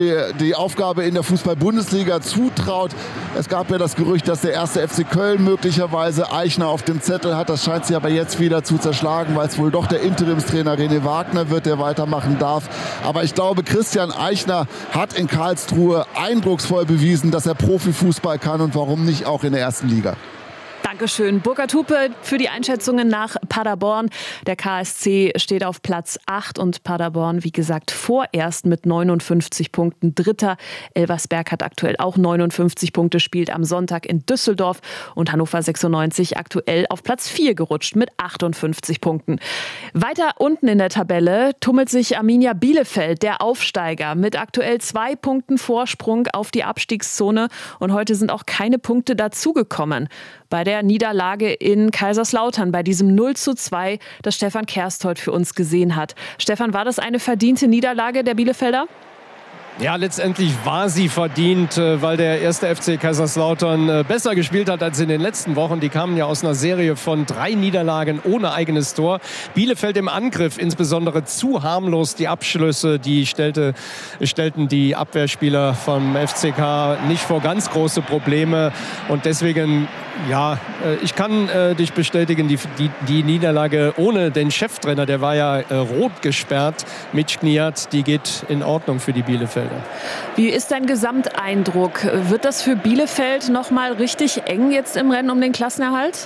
die Aufgabe in der Fußball-Bundesliga zutraut. Es gab ja das Gerücht, dass der erste FC Köln möglicherweise Eichner auf dem Zettel hat. Das scheint sich aber jetzt wieder zu zerschlagen, weil es wohl doch der Interimstrainer René Wagner wird, der weitermachen darf. Aber ich glaube, Christian Eichner hat in Karlsruhe eindrucksvoll bewiesen, dass er Profifußball kann und warum nicht auch in der ersten Liga. Dankeschön. Burkhard Hupe für die Einschätzungen nach Paderborn. Der KSC steht auf Platz 8 und Paderborn, wie gesagt, vorerst mit 59 Punkten. Dritter. Elversberg hat aktuell auch 59 Punkte, spielt am Sonntag in Düsseldorf. Und Hannover 96 aktuell auf Platz 4 gerutscht mit 58 Punkten. Weiter unten in der Tabelle tummelt sich Arminia Bielefeld, der Aufsteiger, mit aktuell 2 Punkten Vorsprung auf die Abstiegszone. Und heute sind auch keine Punkte dazugekommen. Bei der Niederlage in Kaiserslautern, bei diesem 0:2, das Stefan Kersthold für uns gesehen hat. Stefan, war das eine verdiente Niederlage der Bielefelder? Ja, letztendlich war sie verdient, weil der erste FC Kaiserslautern besser gespielt hat als in den letzten Wochen. Die kamen ja aus einer Serie von 3 Niederlagen ohne eigenes Tor. Bielefeld im Angriff, insbesondere zu harmlos. Die Abschlüsse, die stellten die Abwehrspieler vom FCK nicht vor ganz große Probleme. Und deswegen, ja, ich kann dich bestätigen, die Niederlage ohne den Cheftrainer, der war ja rot gesperrt, Mitch Kniat, die geht in Ordnung für die Bielefelder. Wie ist dein Gesamteindruck? Wird das für Bielefeld noch mal richtig eng jetzt im Rennen um den Klassenerhalt?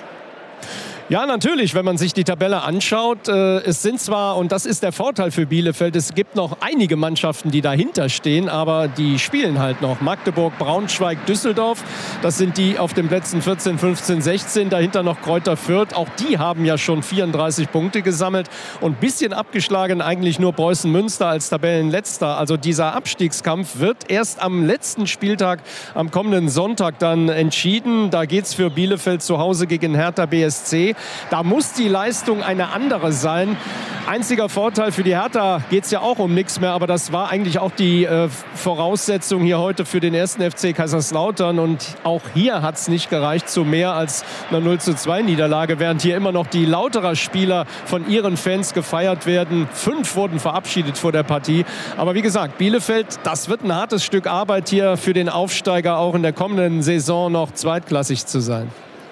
Ja, natürlich, wenn man sich die Tabelle anschaut. Es sind zwar, und das ist der Vorteil für Bielefeld, es gibt noch einige Mannschaften, die dahinter stehen, aber die spielen halt noch. Magdeburg, Braunschweig, Düsseldorf, das sind die auf den Plätzen 14, 15, 16. Dahinter noch Greuther Fürth. Auch die haben ja schon 34 Punkte gesammelt und ein bisschen abgeschlagen eigentlich nur Preußen Münster als Tabellenletzter. Also dieser Abstiegskampf wird erst am letzten Spieltag, am kommenden Sonntag dann entschieden. Da geht es für Bielefeld zu Hause gegen Hertha BSC. Da muss die Leistung eine andere sein. Einziger Vorteil für die Hertha, geht es ja auch um nichts mehr, aber das war eigentlich auch die Voraussetzung hier heute für den ersten FC Kaiserslautern. Und auch hier hat es nicht gereicht zu mehr als einer 0:2 Niederlage, während hier immer noch die Lauterer Spieler von ihren Fans gefeiert werden. 5 wurden verabschiedet vor der Partie. Aber wie gesagt, Bielefeld, das wird ein hartes Stück Arbeit hier für den Aufsteiger, auch in der kommenden Saison noch zweitklassig zu sein.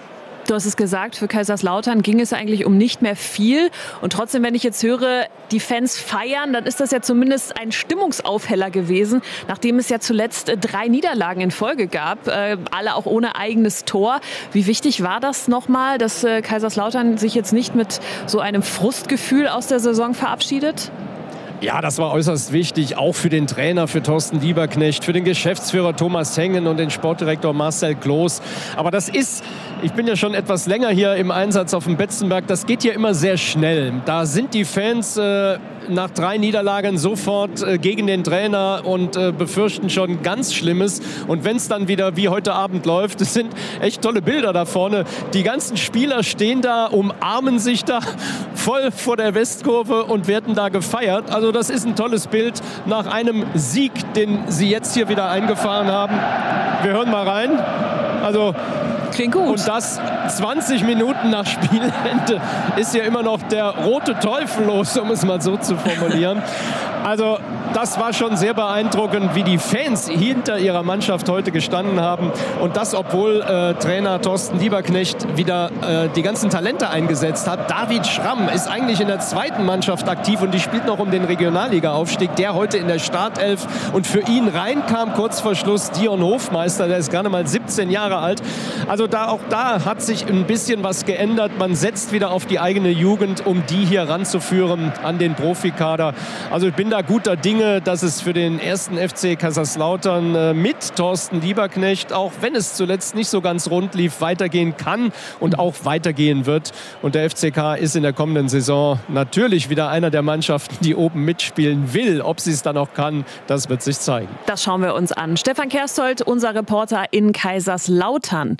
Du hast es gesagt, für Kaiserslautern ging es eigentlich um nicht mehr viel. Und trotzdem, wenn ich jetzt höre, die Fans feiern, dann ist das ja zumindest ein Stimmungsaufheller gewesen, nachdem es ja zuletzt 3 Niederlagen in Folge gab, alle auch ohne eigenes Tor. Wie wichtig war das nochmal, dass Kaiserslautern sich jetzt nicht mit so einem Frustgefühl aus der Saison verabschiedet? Ja, das war äußerst wichtig, auch für den Trainer, für Thorsten Lieberknecht, für den Geschäftsführer Thomas Hengen und den Sportdirektor Marcel Kloß. Aber das ist, ich bin ja schon etwas länger hier im Einsatz auf dem Betzenberg, das geht hier immer sehr schnell. Da sind die Fans nach 3 Niederlagen sofort gegen den Trainer und befürchten schon ganz Schlimmes. Und wenn es dann wieder wie heute Abend läuft, es sind echt tolle Bilder da vorne. Die ganzen Spieler stehen da, umarmen sich da voll vor der Westkurve und werden da gefeiert. Also das ist ein tolles Bild nach einem Sieg, den sie jetzt hier wieder eingefahren haben. Wir hören mal rein. Also klingt gut. Und das 20 Minuten nach Spielende ist ja immer noch der rote Teufel los, um es mal so zu formulieren. Also das war schon sehr beeindruckend, wie die Fans hinter ihrer Mannschaft heute gestanden haben. Und das, obwohl Trainer Thorsten Lieberknecht wieder die ganzen Talente eingesetzt hat. David Schramm ist eigentlich in der zweiten Mannschaft aktiv und die spielt noch um den Regionalliga-Aufstieg. Der heute in der Startelf und für ihn reinkam kurz vor Schluss Dion Hofmeister, der ist gerade mal 17 Jahre alt. Also auch da hat sich ein bisschen was geändert. Man setzt wieder auf die eigene Jugend, um die hier ranzuführen an den Profikader. Also ich bin da guter Dinge, dass es für den ersten FC Kaiserslautern mit Thorsten Lieberknecht, auch wenn es zuletzt nicht so ganz rund lief, weitergehen kann und auch weitergehen wird. Und der FCK ist in der kommenden Saison natürlich wieder einer der Mannschaften, die oben mitspielen will. Ob sie es dann auch kann, das wird sich zeigen. Das schauen wir uns an. Stefan Kersthold, unser Reporter in Kaiserslautern.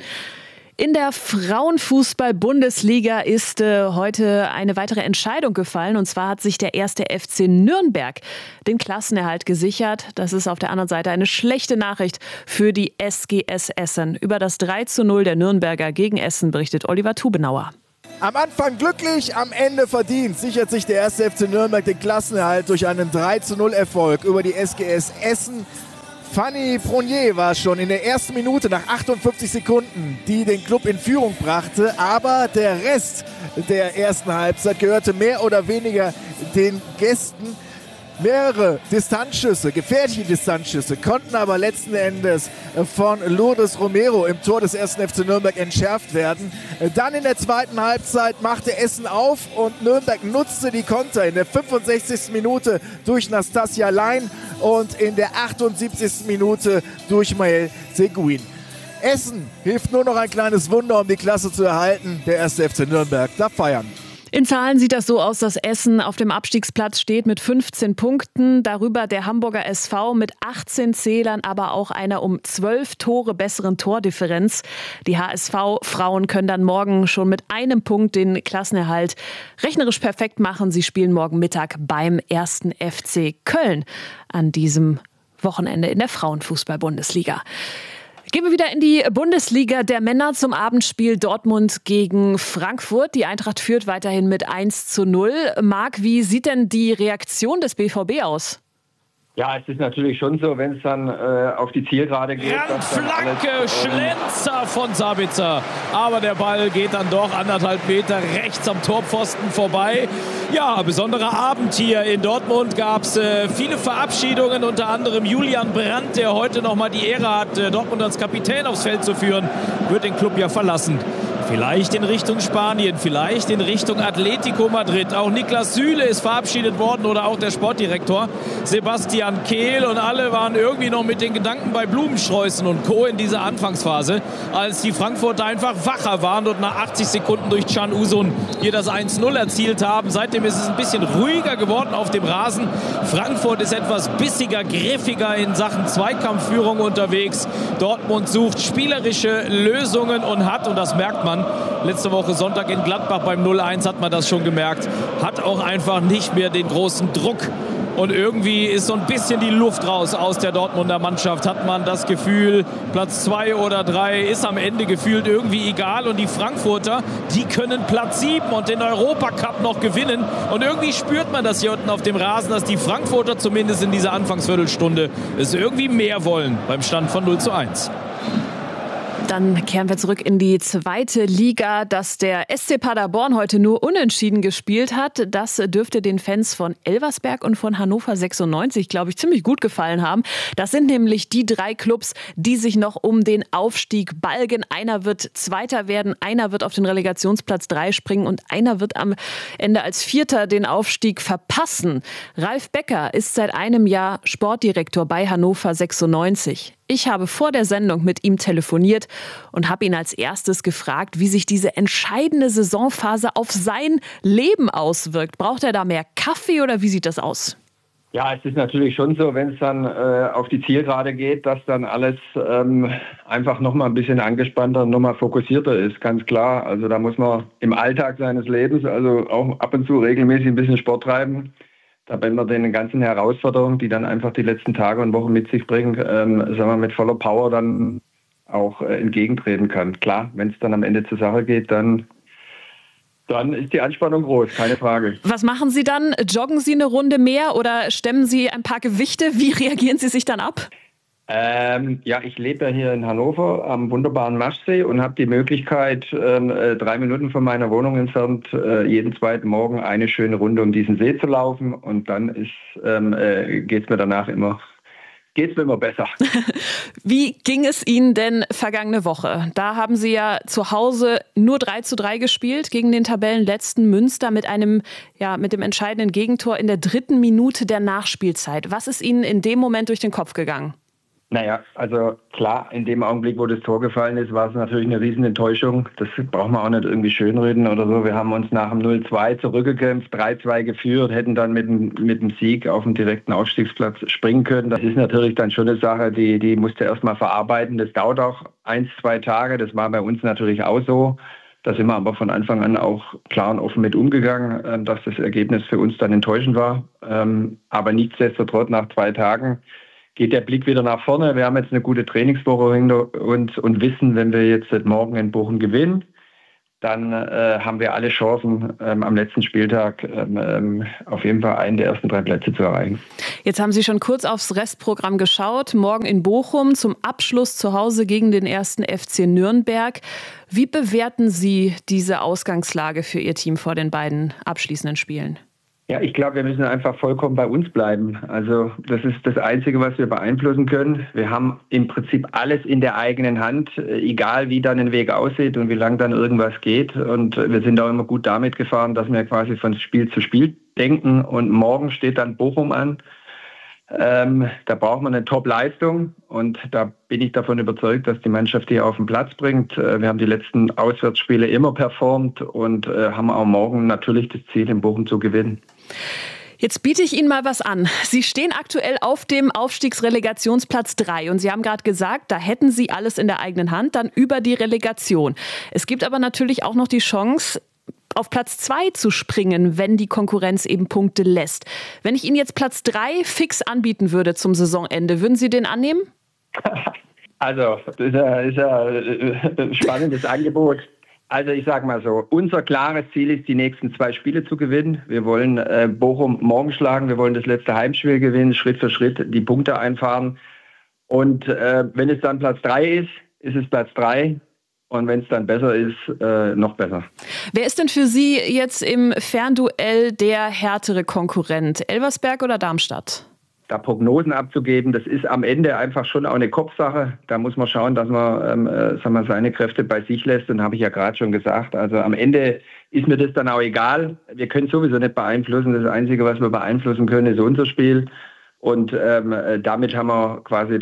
In der Frauenfußball-Bundesliga ist heute eine weitere Entscheidung gefallen. Und zwar hat sich der erste FC Nürnberg den Klassenerhalt gesichert. Das ist auf der anderen Seite eine schlechte Nachricht für die SGS Essen. Über das 3:0 der Nürnberger gegen Essen berichtet Oliver Tubenauer. Am Anfang glücklich, am Ende verdient sichert sich der erste FC Nürnberg den Klassenerhalt durch einen 3:0 Erfolg über die SGS Essen. Fanny Pronier war schon in der ersten Minute nach 58 Sekunden, die den Klub in Führung brachte. Aber der Rest der ersten Halbzeit gehörte mehr oder weniger den Gästen. Mehrere Distanzschüsse, gefährliche Distanzschüsse, konnten aber letzten Endes von Lourdes Romero im Tor des 1. FC Nürnberg entschärft werden. Dann in der zweiten Halbzeit machte Essen auf und Nürnberg nutzte die Konter in der 65. Minute durch Nastasia Lein und in der 78. Minute durch Maël Seguin. Essen hilft nur noch ein kleines Wunder, um die Klasse zu erhalten. Der 1. FC Nürnberg darf feiern. In Zahlen sieht das so aus, dass Essen auf dem Abstiegsplatz steht mit 15 Punkten. Darüber der Hamburger SV mit 18 Zählern, aber auch einer um 12 Tore besseren Tordifferenz. Die HSV-Frauen können dann morgen schon mit einem Punkt den Klassenerhalt rechnerisch perfekt machen. Sie spielen morgen Mittag beim 1. FC Köln an diesem Wochenende in der Frauenfußball-Bundesliga. Gehen wir wieder in die Bundesliga der Männer zum Abendspiel Dortmund gegen Frankfurt. Die Eintracht führt weiterhin mit 1:0. Marc, wie sieht denn die Reaktion des BVB aus? Ja, es ist natürlich schon so, wenn es dann auf die Zielgerade geht. Flanke, Schlenzer von Sabitzer. Aber der Ball geht dann doch 1,5 Meter rechts am Torpfosten vorbei. Ja, besonderer Abend hier in Dortmund. Gab es viele Verabschiedungen, unter anderem Julian Brandt, der heute nochmal die Ehre hat, Dortmund als Kapitän aufs Feld zu führen, wird den Club ja verlassen. Vielleicht in Richtung Spanien, vielleicht in Richtung Atletico Madrid. Auch Niklas Süle ist verabschiedet worden oder auch der Sportdirektor Sebastian Kehl. Und alle waren irgendwie noch mit den Gedanken bei Blumensträußen und Co. in dieser Anfangsphase, als die Frankfurter einfach wacher waren und nach 80 Sekunden durch Can Uzun hier das 1:0 erzielt haben. Seitdem ist es ein bisschen ruhiger geworden auf dem Rasen. Frankfurt ist etwas bissiger, griffiger in Sachen Zweikampfführung unterwegs. Dortmund sucht spielerische Lösungen und hat, und das merkt man, letzte Woche Sonntag in Gladbach beim 0:1 hat man das schon gemerkt, hat auch einfach nicht mehr den großen Druck. Und irgendwie ist so ein bisschen die Luft raus aus der Dortmunder Mannschaft. Hat man das Gefühl, Platz 2 oder 3 ist am Ende gefühlt irgendwie egal. Und die Frankfurter, die können Platz 7 und den Europacup noch gewinnen. Und irgendwie spürt man das hier unten auf dem Rasen, dass die Frankfurter zumindest in dieser Anfangsviertelstunde es irgendwie mehr wollen beim Stand von 0:1. Dann kehren wir zurück in die zweite Liga, dass der SC Paderborn heute nur unentschieden gespielt hat. Das dürfte den Fans von Elversberg und von Hannover 96, glaube ich, ziemlich gut gefallen haben. Das sind nämlich die 3 Clubs, die sich noch um den Aufstieg balgen. Einer wird Zweiter werden, einer wird auf den Relegationsplatz 3 springen und einer wird am Ende als Vierter den Aufstieg verpassen. Ralf Becker ist seit einem Jahr Sportdirektor bei Hannover 96. Ich habe vor der Sendung mit ihm telefoniert und habe ihn als erstes gefragt, wie sich diese entscheidende Saisonphase auf sein Leben auswirkt. Braucht er da mehr Kaffee oder wie sieht das aus? Ja, es ist natürlich schon so, wenn es dann auf die Zielgerade geht, dass dann alles einfach nochmal ein bisschen angespannter und nochmal fokussierter ist, ganz klar. Also da muss man im Alltag seines Lebens, also auch ab und zu regelmäßig ein bisschen Sport treiben, damit man den ganzen Herausforderungen, die dann einfach die letzten Tage und Wochen mit sich bringen, sagen wir mit voller Power dann auch entgegentreten kann. Klar, wenn es dann am Ende zur Sache geht, dann ist die Anspannung groß, keine Frage. Was machen Sie dann? Joggen Sie eine Runde mehr oder stemmen Sie ein paar Gewichte? Wie reagieren Sie sich dann ab? Ja, ich lebe ja hier in Hannover am wunderbaren Maschsee und habe die Möglichkeit, 3 Minuten von meiner Wohnung entfernt, jeden zweiten Morgen eine schöne Runde um diesen See zu laufen. Und dann geht's mir danach immer besser. Wie ging es Ihnen denn vergangene Woche? Da haben Sie ja zu Hause nur 3:3 gespielt gegen den Tabellenletzten Münster mit dem entscheidenden Gegentor in der 3. Minute der Nachspielzeit. Was ist Ihnen in dem Moment durch den Kopf gegangen? Naja, also klar, in dem Augenblick, wo das Tor gefallen ist, war es natürlich eine riesen Enttäuschung. Das braucht man auch nicht irgendwie schönreden oder so. Wir haben uns nach dem 0:2 zurückgekämpft, 3:2 geführt, hätten dann mit dem Sieg auf den direkten Aufstiegsplatz springen können. Das ist natürlich dann schon eine Sache, die musst du erstmal verarbeiten. Das dauert auch 1-2 Tage. Das war bei uns natürlich auch so. Da sind wir aber von Anfang an auch klar und offen mit umgegangen, dass das Ergebnis für uns dann enttäuschend war. Aber nichtsdestotrotz nach 2 Tagen geht der Blick wieder nach vorne. Wir haben jetzt eine gute Trainingswoche hinter uns und wissen, wenn wir jetzt morgen in Bochum gewinnen, dann haben wir alle Chancen, am letzten Spieltag auf jeden Fall einen der ersten 3 Plätze zu erreichen. Jetzt haben Sie schon kurz aufs Restprogramm geschaut. Morgen in Bochum zum Abschluss zu Hause gegen den 1. FC Nürnberg. Wie bewerten Sie diese Ausgangslage für Ihr Team vor den beiden abschließenden Spielen? Ja, ich glaube, wir müssen einfach vollkommen bei uns bleiben. Also das ist das Einzige, was wir beeinflussen können. Wir haben im Prinzip alles in der eigenen Hand, egal wie dann ein Weg aussieht und wie lang dann irgendwas geht. Und wir sind auch immer gut damit gefahren, dass wir quasi von Spiel zu Spiel denken. Und morgen steht dann Bochum an. Da braucht man eine Top-Leistung und da bin ich davon überzeugt, dass die Mannschaft die auf den Platz bringt. Wir haben die letzten Auswärtsspiele immer performt und haben auch morgen natürlich das Ziel, in Bochum zu gewinnen. Jetzt biete ich Ihnen mal was an. Sie stehen aktuell auf dem Aufstiegsrelegationsplatz 3 und Sie haben gerade gesagt, da hätten Sie alles in der eigenen Hand, dann über die Relegation. Es gibt aber natürlich auch noch die Chance, auf Platz 2 zu springen, wenn die Konkurrenz eben Punkte lässt. Wenn ich Ihnen jetzt Platz 3 fix anbieten würde zum Saisonende, würden Sie den annehmen? Also, das ist ein spannendes Angebot. Also ich sage mal so, unser klares Ziel ist, die nächsten 2 Spiele zu gewinnen. Wir wollen Bochum morgen schlagen, wir wollen das letzte Heimspiel gewinnen, Schritt für Schritt die Punkte einfahren. Und wenn es dann Platz 3 ist, ist es Platz 3. Und wenn es dann besser ist, noch besser. Wer ist denn für Sie jetzt im Fernduell der härtere Konkurrent? Elversberg oder Darmstadt? Da Prognosen abzugeben, das ist am Ende einfach schon auch eine Kopfsache. Da muss man schauen, dass man seine Kräfte bei sich lässt. Und habe ich ja gerade schon gesagt. Also am Ende ist mir das dann auch egal. Wir können sowieso nicht beeinflussen. Das Einzige, was wir beeinflussen können, ist unser Spiel. Und damit haben wir quasi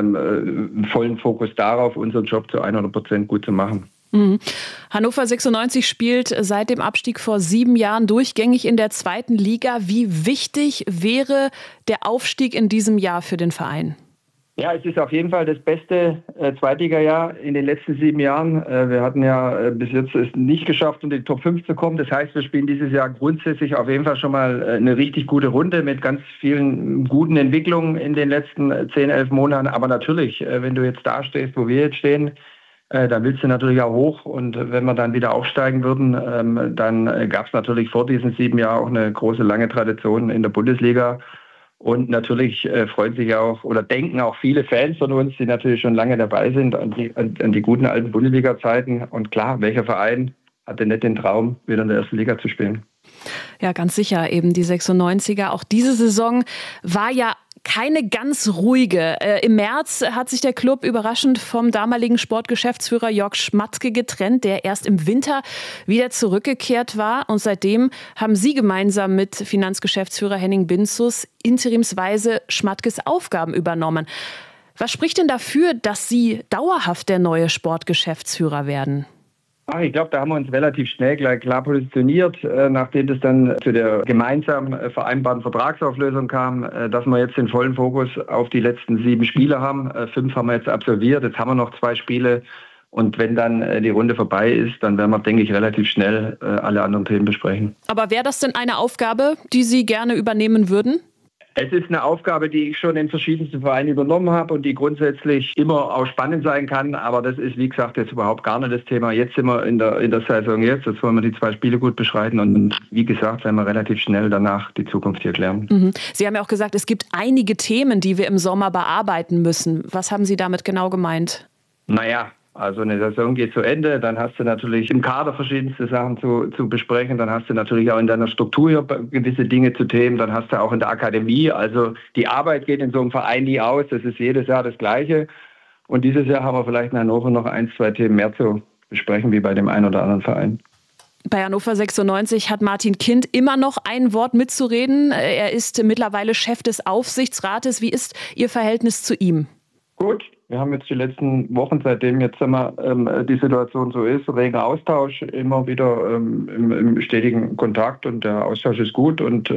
dann vollen Fokus darauf, unseren Job zu 100% gut zu machen. Mhm. Hannover 96 spielt seit dem Abstieg vor 7 Jahren durchgängig in der 2. Liga. Wie wichtig wäre der Aufstieg in diesem Jahr für den Verein? Ja, es ist auf jeden Fall das beste Zweitliga-Jahr in den letzten 7 Jahren. Wir hatten ja bis jetzt es nicht geschafft, in die Top 5 zu kommen. Das heißt, wir spielen dieses Jahr grundsätzlich auf jeden Fall schon mal eine richtig gute Runde mit ganz vielen guten Entwicklungen in den letzten 10, 11 Monaten. Aber natürlich, wenn du jetzt da stehst, wo wir jetzt stehen, dann willst du natürlich auch hoch. Und wenn wir dann wieder aufsteigen würden, dann gab es natürlich vor diesen 7 Jahren auch eine große, lange Tradition in der Bundesliga. Und natürlich freuen sich auch oder denken auch viele Fans von uns, die natürlich schon lange dabei sind, an die guten alten Bundesliga-Zeiten. Und klar, welcher Verein hatte nicht den Traum, wieder in der 1. Liga zu spielen? Ja, ganz sicher, eben die 96er. Auch diese Saison war ja keine ganz ruhige. Im März hat sich der Club überraschend vom damaligen Sportgeschäftsführer Jörg Schmatke getrennt, der erst im Winter wieder zurückgekehrt war. Und seitdem haben Sie gemeinsam mit Finanzgeschäftsführer Henning Binzus interimsweise Schmatkes Aufgaben übernommen. Was spricht denn dafür, dass Sie dauerhaft der neue Sportgeschäftsführer werden? Ich glaube, da haben wir uns relativ schnell gleich klar positioniert, nachdem das dann zu der gemeinsam vereinbarten Vertragsauflösung kam, dass wir jetzt den vollen Fokus auf die letzten 7 Spiele haben. 5 haben wir jetzt absolviert, jetzt haben wir noch 2 Spiele. Und wenn dann die Runde vorbei ist, dann werden wir, denke ich, relativ schnell alle anderen Themen besprechen. Aber wäre das denn eine Aufgabe, die Sie gerne übernehmen würden? Es ist eine Aufgabe, die ich schon in verschiedensten Vereinen übernommen habe und die grundsätzlich immer auch spannend sein kann. Aber das ist, wie gesagt, jetzt überhaupt gar nicht das Thema. Jetzt sind wir in der Saison jetzt wollen wir die 2 Spiele gut beschreiten. Und wie gesagt, werden wir relativ schnell danach die Zukunft hier klären. Mhm. Sie haben ja auch gesagt, es gibt einige Themen, die wir im Sommer bearbeiten müssen. Was haben Sie damit genau gemeint? Naja, also eine Saison geht zu Ende, dann hast du natürlich im Kader verschiedenste Sachen zu besprechen, dann hast du natürlich auch in deiner Struktur hier gewisse Dinge zu Themen, dann hast du auch in der Akademie, also die Arbeit geht in so einem Verein nie aus, das ist jedes Jahr das Gleiche und dieses Jahr haben wir vielleicht in Hannover noch 1, 2 Themen mehr zu besprechen, wie bei dem einen oder anderen Verein. Bei Hannover 96 hat Martin Kind immer noch ein Wort mitzureden, er ist mittlerweile Chef des Aufsichtsrates, wie ist Ihr Verhältnis zu ihm? Gut. Wir haben jetzt die letzten Wochen, seitdem jetzt die Situation so ist, reger Austausch, immer wieder im stetigen Kontakt und der Austausch ist gut und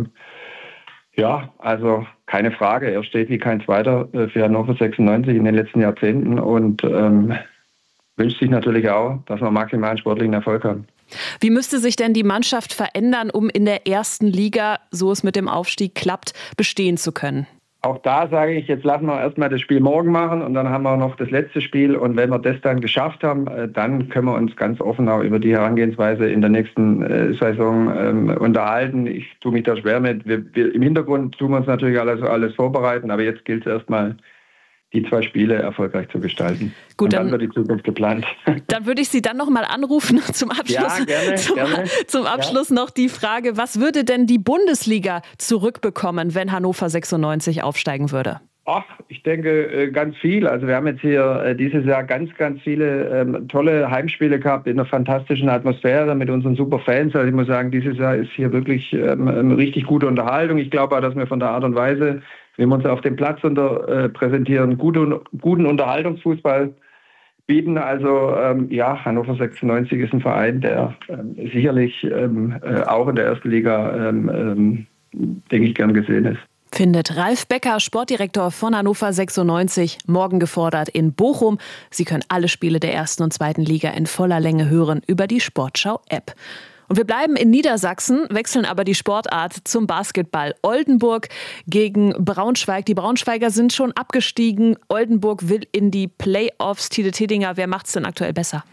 ja, also keine Frage, er steht wie kein Zweiter für Hannover 96 in den letzten Jahrzehnten und wünscht sich natürlich auch, dass wir maximalen sportlichen Erfolg haben. Wie müsste sich denn die Mannschaft verändern, um in der 1. Liga, so es mit dem Aufstieg klappt, bestehen zu können? Auch da sage ich, jetzt lassen wir erstmal das Spiel morgen machen und dann haben wir noch das letzte Spiel. Und wenn wir das dann geschafft haben, dann können wir uns ganz offen auch über die Herangehensweise in der nächsten Saison unterhalten. Ich tue mich da schwer mit. Wir im Hintergrund tun wir uns natürlich alles vorbereiten, aber jetzt gilt es erstmal, die 2 Spiele erfolgreich zu gestalten. Gut, und dann wird die Zukunft geplant. Dann würde ich Sie dann noch mal anrufen zum Abschluss. Ja, gerne. Zum Abschluss noch die Frage, was würde denn die Bundesliga zurückbekommen, wenn Hannover 96 aufsteigen würde? Ach, ich denke ganz viel. Also wir haben jetzt hier dieses Jahr ganz viele tolle Heimspiele gehabt in einer fantastischen Atmosphäre mit unseren super Fans. Also ich muss sagen, dieses Jahr ist hier wirklich eine richtig gute Unterhaltung. Ich glaube auch, dass wir von der Art und Weise, wie wir uns auf dem Platz präsentieren, guten Unterhaltungsfußball bieten. Also Hannover 96 ist ein Verein, der sicherlich auch in der ersten Liga, denke ich, gern gesehen ist. Findet Ralf Becker, Sportdirektor von Hannover 96, morgen gefordert in Bochum. Sie können alle Spiele der ersten und zweiten Liga in voller Länge hören über die Sportschau-App. Und wir bleiben in Niedersachsen, wechseln aber die Sportart zum Basketball. Oldenburg gegen Braunschweig. Die Braunschweiger sind schon abgestiegen. Oldenburg will in die Playoffs. Tide Tedinger, wer macht's denn aktuell besser?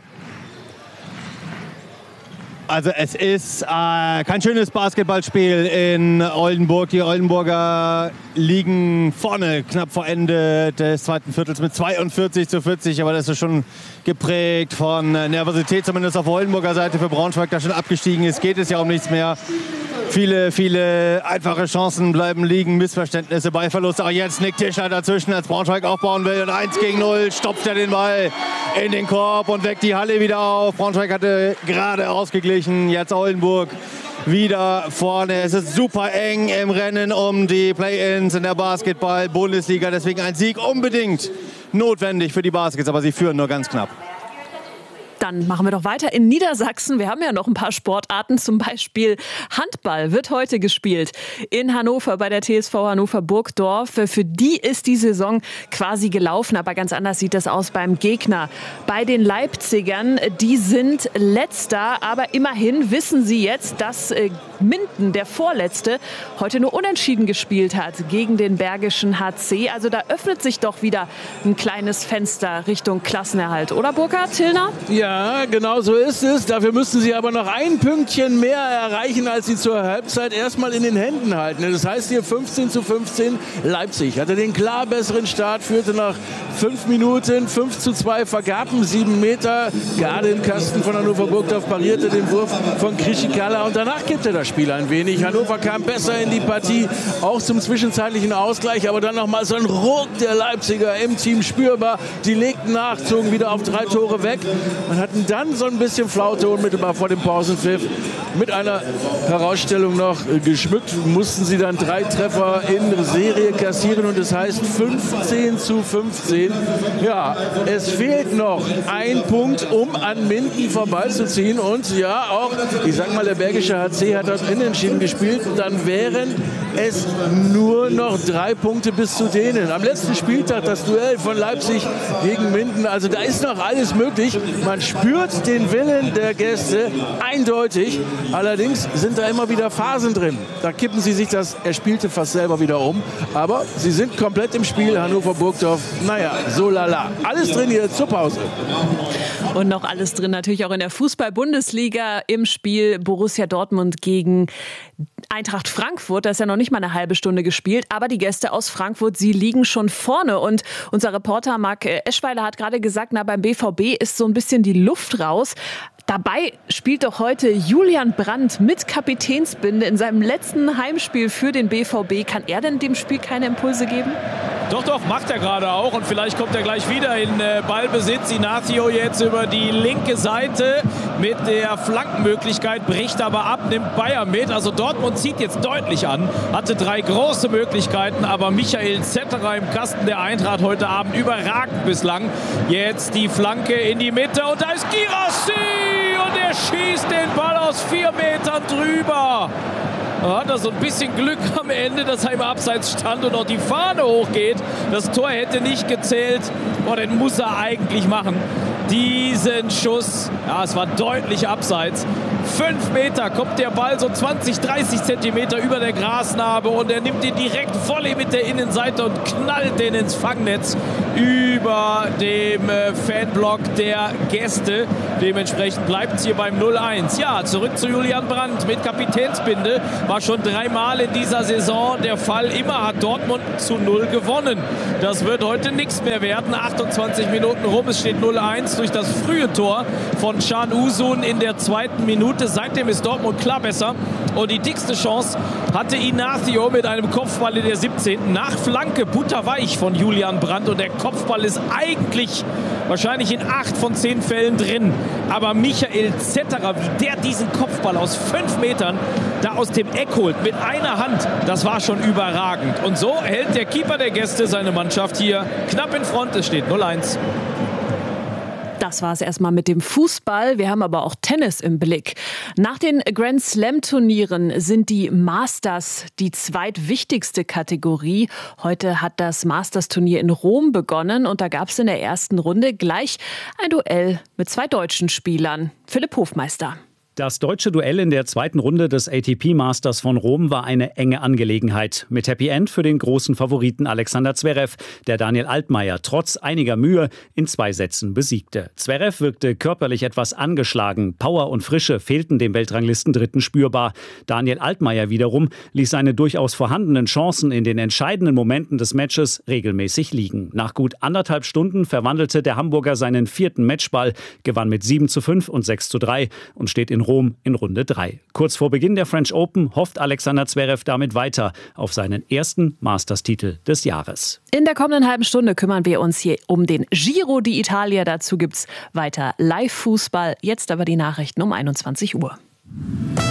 Also es ist kein schönes Basketballspiel in Oldenburg. Die Oldenburger liegen vorne knapp vor Ende des zweiten Viertels mit 42-40. Aber das ist schon geprägt von Nervosität, zumindest auf Oldenburger Seite. Für Braunschweig, da schon abgestiegen ist, geht es ja um nichts mehr. Viele einfache Chancen bleiben liegen, Missverständnisse, Ballverluste. Auch jetzt Nick Tischer dazwischen, als Braunschweig aufbauen will. Und 1 gegen 0 stopft er den Ball in den Korb und weckt die Halle wieder auf. Braunschweig hatte gerade ausgeglichen, jetzt Oldenburg wieder vorne. Es ist super eng im Rennen um die Play-Ins in der Basketball-Bundesliga. Deswegen ein Sieg unbedingt notwendig für die Baskets, aber sie führen nur ganz knapp. Dann machen wir doch weiter in Niedersachsen. Wir haben ja noch ein paar Sportarten, zum Beispiel Handball wird heute gespielt in Hannover bei der TSV Hannover Burgdorf. Für die ist die Saison quasi gelaufen, aber ganz anders sieht das aus beim Gegner. Bei den Leipzigern, die sind Letzter, aber immerhin wissen sie jetzt, dass Minden, der Vorletzte, heute nur unentschieden gespielt hat gegen den Bergischen HC. Also da öffnet sich doch wieder ein kleines Fenster Richtung Klassenerhalt, oder Burkhard, Tilner? Ja, genau so ist es. Dafür müssten sie aber noch ein Pünktchen mehr erreichen, als sie zur Halbzeit erstmal in den Händen halten. Das heißt hier 15:15. Leipzig hatte den klar besseren Start, führte nach 5 Minuten 5:2, vergaben 7 Meter. Gerade im Kasten von Hannover Burgdorf parierte den Wurf von Krischikala und danach kippte das Spiel ein wenig. Hannover kam besser in die Partie, auch zum zwischenzeitlichen Ausgleich, aber dann nochmal so ein Ruck der Leipziger im Team spürbar. Die legten nach, zogen wieder auf 3 Tore weg und hatten dann so ein bisschen Flaute unmittelbar vor dem Pausenpfiff. Mit einer Herausstellung noch geschmückt, mussten sie dann 3 Treffer in Serie kassieren und das heißt 15:15. Ja, es fehlt noch ein Punkt, um an Minden vorbeizuziehen und ja, auch, ich sag mal, der Bergische HC hat das unentschieden gespielt, dann wären es nur noch 3 Punkte bis zu denen. Am letzten Spieltag das Duell von Leipzig gegen Minden, also da ist noch alles möglich. Man spürt den Willen der Gäste eindeutig. Allerdings sind da immer wieder Phasen drin. Da kippen sie sich das Erspielte fast selber wieder um. Aber sie sind komplett im Spiel. Hannover Burgdorf, naja, so lala. Alles drin hier zur Pause. Und noch alles drin natürlich auch in der Fußball-Bundesliga im Spiel Borussia Dortmund gegen Eintracht Frankfurt. Da ist ja noch nicht mal eine halbe Stunde gespielt. Aber die Gäste aus Frankfurt, sie liegen schon vorne. Und unser Reporter Marc Eschweiler hat gerade gesagt, na, beim BVB ist so ein bisschen die Luft raus. Dabei spielt doch heute Julian Brandt mit Kapitänsbinde in seinem letzten Heimspiel für den BVB. Kann er denn dem Spiel keine Impulse geben? Doch, macht er gerade auch. Und vielleicht kommt er gleich wieder in Ballbesitz. Ignacio jetzt über die linke Seite mit der Flankenmöglichkeit, bricht aber ab, nimmt Bayern mit. Also Dortmund zieht jetzt deutlich an. Hatte 3 große Möglichkeiten, aber Michael Zetterer im Kasten der Eintracht heute Abend überragend bislang. Jetzt die Flanke in die Mitte und da ist Guirassy und er schießt den Ball aus 4 Metern drüber. Da hat er so ein bisschen Glück am Ende, dass er im Abseits stand und auch die Fahne hochgeht. Das Tor hätte nicht gezählt. Oh, den muss er eigentlich machen. Diesen Schuss, ja, es war deutlich abseits. 5 Meter kommt der Ball so 20, 30 Zentimeter über der Grasnarbe und er nimmt ihn direkt volley mit der Innenseite und knallt den ins Fangnetz über dem Fanblock der Gäste. Dementsprechend bleibt es hier beim 0-1. Ja, zurück zu Julian Brandt mit Kapitänsbinde. War schon 3-mal in dieser Saison der Fall. Immer hat Dortmund zu 0 gewonnen. Das wird heute nichts mehr werden. 28 Minuten rum, es steht 0-1 durch das frühe Tor von Can Uzun in der 2. Minute. Seitdem ist Dortmund klar besser. Und die dickste Chance hatte Ignacio mit einem Kopfball in der 17. Nach Flanke, butterweich von Julian Brandt. Und der Kopfball ist eigentlich wahrscheinlich in 8 von 10 Fällen drin. Aber Michael Zetterer, wie der diesen Kopfball aus 5 Metern da aus dem Eck holt, mit einer Hand, das war schon überragend. Und so hält der Keeper der Gäste seine Mannschaft hier knapp in Front. Es steht 0-1. Das war es erstmal mit dem Fußball. Wir haben aber auch Tennis im Blick. Nach den Grand Slam-Turnieren sind die Masters die zweitwichtigste Kategorie. Heute hat das Masters-Turnier in Rom begonnen und da gab es in der ersten Runde gleich ein Duell mit 2 deutschen Spielern. Philipp Hofmeister. Das deutsche Duell in der 2. Runde des ATP Masters von Rom war eine enge Angelegenheit. Mit Happy End für den großen Favoriten Alexander Zverev, der Daniel Altmaier trotz einiger Mühe in 2 Sätzen besiegte. Zverev wirkte körperlich etwas angeschlagen. Power und Frische fehlten dem Weltranglisten-Dritten spürbar. Daniel Altmaier wiederum ließ seine durchaus vorhandenen Chancen in den entscheidenden Momenten des Matches regelmäßig liegen. Nach gut 1,5 Stunden verwandelte der Hamburger seinen 4. Matchball, gewann mit 7:5 und 6:3 und steht in Rom in Runde 3. Kurz vor Beginn der French Open hofft Alexander Zverev damit weiter auf seinen ersten Masters-Titel des Jahres. In der kommenden halben Stunde kümmern wir uns hier um den Giro d'Italia. Dazu gibt's weiter Live-Fußball. Jetzt aber die Nachrichten um 21 Uhr.